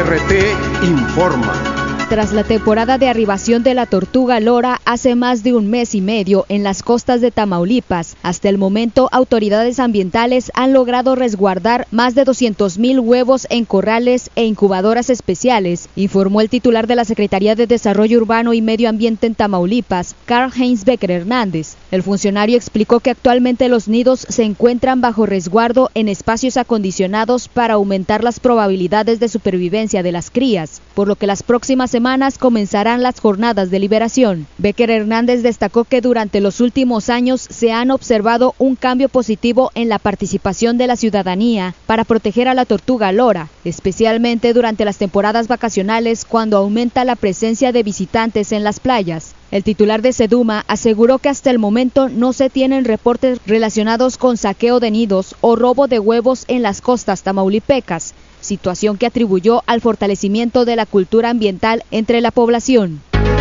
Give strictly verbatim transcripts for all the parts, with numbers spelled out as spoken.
R T informa. Tras la temporada de arribación de la tortuga lora hace más de un mes y medio en las costas de Tamaulipas, hasta el momento autoridades ambientales han logrado resguardar más de doscientos mil huevos en corrales e incubadoras especiales, informó el titular de la Secretaría de Desarrollo Urbano y Medio Ambiente en Tamaulipas, Karl-Heinz Becker Hernández. El funcionario explicó que actualmente los nidos se encuentran bajo resguardo en espacios acondicionados para aumentar las probabilidades de supervivencia de las crías, por lo que las próximas semanas comenzarán las jornadas de liberación. Becker Hernández destacó que durante los últimos años se han observado un cambio positivo en la participación de la ciudadanía para proteger a la tortuga lora, especialmente durante las temporadas vacacionales cuando aumenta la presencia de visitantes en las playas. El titular de Seduma aseguró que hasta el momento no se tienen reportes relacionados con saqueo de nidos o robo de huevos en las costas tamaulipecas, situación que atribuyó al fortalecimiento de la cultura ambiental entre la población.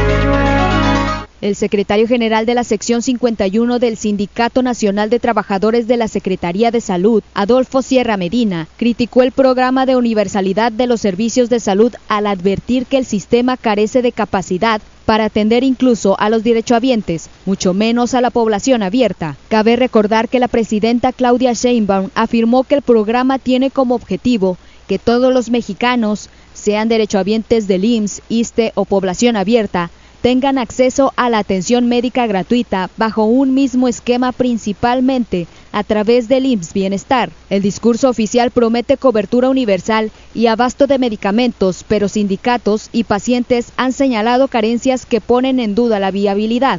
El secretario general de la sección cincuenta y uno del Sindicato Nacional de Trabajadores de la Secretaría de Salud, Adolfo Sierra Medina, criticó el programa de universalidad de los servicios de salud al advertir que el sistema carece de capacidad para atender incluso a los derechohabientes, mucho menos a la población abierta. Cabe recordar que la presidenta Claudia Sheinbaum afirmó que el programa tiene como objetivo que todos los mexicanos, sean derechohabientes del I M S S, ISSSTE o población abierta, tengan acceso a la atención médica gratuita bajo un mismo esquema, principalmente a través del I M S S Bienestar. El discurso oficial promete cobertura universal y abasto de medicamentos, pero sindicatos y pacientes han señalado carencias que ponen en duda la viabilidad.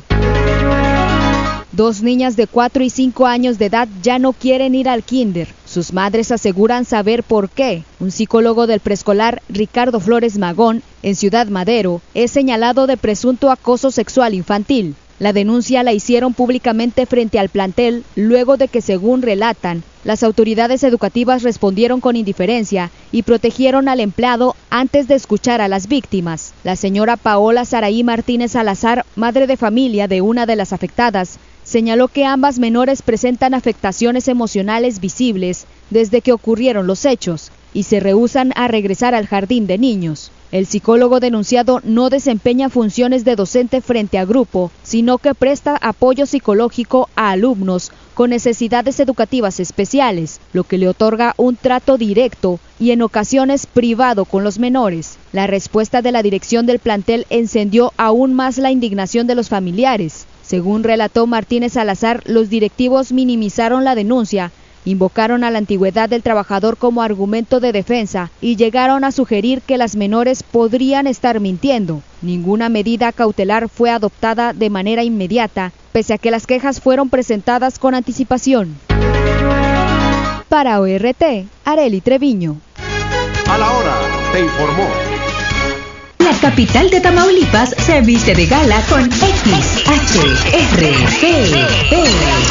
Dos niñas de cuatro y cinco años de edad ya no quieren ir al kinder. Sus madres aseguran saber por qué. Un psicólogo del preescolar, Ricardo Flores Magón, en Ciudad Madero, es señalado de presunto acoso sexual infantil. La denuncia la hicieron públicamente frente al plantel, luego de que, según relatan, las autoridades educativas respondieron con indiferencia y protegieron al empleado antes de escuchar a las víctimas. La señora Paola Saraí Martínez Salazar, madre de familia de una de las afectadas, señaló que ambas menores presentan afectaciones emocionales visibles desde que ocurrieron los hechos y se rehúsan a regresar al jardín de niños. El psicólogo denunciado no desempeña funciones de docente frente a grupo, sino que presta apoyo psicológico a alumnos con necesidades educativas especiales, lo que le otorga un trato directo y en ocasiones privado con los menores. La respuesta de la dirección del plantel encendió aún más la indignación de los familiares. Según relató Martínez Salazar, los directivos minimizaron la denuncia, invocaron a la antigüedad del trabajador como argumento de defensa y llegaron a sugerir que las menores podrían estar mintiendo. Ninguna medida cautelar fue adoptada de manera inmediata, pese a que las quejas fueron presentadas con anticipación. Para O R T, Arely Treviño. A la hora, te informó. La capital de Tamaulipas se viste de gala con X H R T E.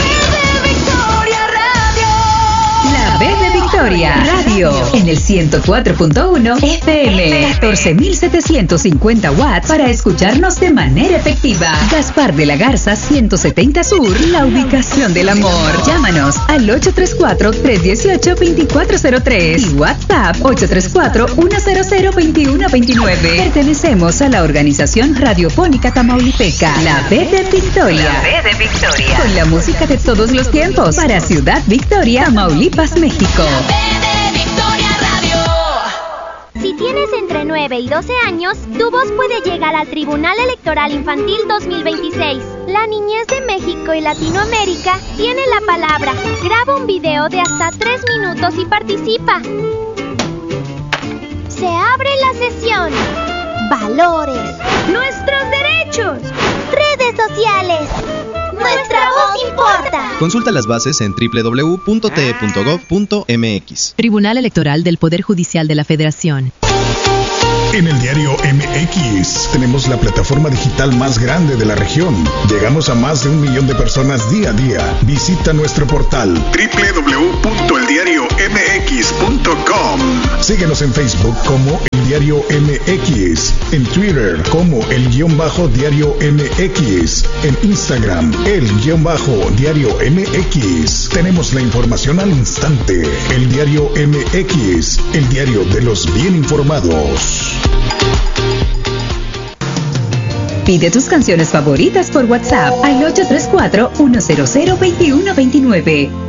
La B de Victoria Radio en el ciento cuatro punto uno F M, catorce mil setecientos cincuenta watts para escucharnos de manera efectiva. Gaspar de la Garza ciento setenta Sur, la ubicación del amor. Llámanos al ocho tres cuatro, tres uno ocho, dos cuatro cero tres y WhatsApp ocho tres cuatro, uno cero cero, dos uno dos nueve. Pertenecemos a la organización radiofónica tamaulipeca, la B de Victoria. La B de Victoria. Con la música de todos los tiempos para Ciudad Victoria, Tamaulipas, México. Si tienes entre nueve y doce años, tu voz puede llegar al Tribunal Electoral Infantil dos mil veintiséis. La niñez de México y Latinoamérica tiene la palabra. Graba un video de hasta tres minutos y participa. Se abre la sesión. Valores. Nuestros derechos. Redes sociales. Nuestra voz importa. Consulta las bases en doble u doble u doble u punto t e punto gov punto m x. Tribunal Electoral del Poder Judicial de la Federación. En el diario M X tenemos la plataforma digital más grande de la región. Llegamos a más de un millón de personas día a día. Visita nuestro portal doble u doble u doble u punto el diario m x punto com. Síguenos en Facebook como El Diario M X, en Twitter como El Guión Bajo Diario M X, en Instagram El Guión Bajo Diario M X. Tenemos la información al instante. El Diario M X, el diario de los bien informados. Pide tus canciones favoritas por WhatsApp al ocho tres cuatro, uno cero cero, dos uno dos nueve.